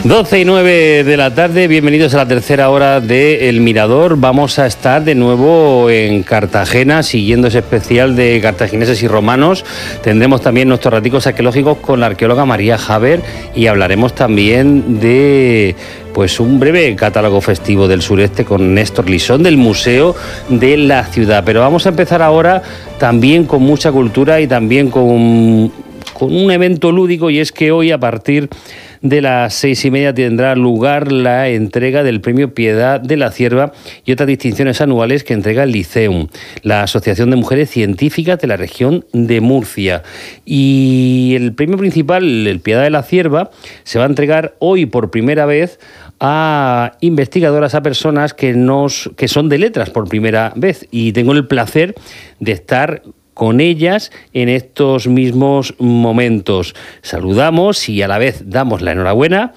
12:09 de la tarde, bienvenidos a la tercera hora de El Mirador. Vamos a estar de nuevo en Cartagena, siguiendo ese especial de cartagineses y romanos. Tendremos también nuestros raticos arqueológicos con la arqueóloga María Haber y hablaremos también de un breve catálogo festivo del sureste con Néstor Lisón del Museo de la Ciudad. Pero vamos a empezar ahora también con mucha cultura y también con un evento lúdico, y es que hoy a partir de las 6:30 tendrá lugar la entrega del Premio Piedad de la Cierva y otras distinciones anuales que entrega el Liceum, la Asociación de Mujeres Científicas de la región de Murcia. Y el premio principal, el Piedad de la Cierva, se va a entregar hoy por primera vez a investigadoras, a personas que son de letras por primera vez, y tengo el placer de estar con ellas en estos mismos momentos. Saludamos y a la vez damos la enhorabuena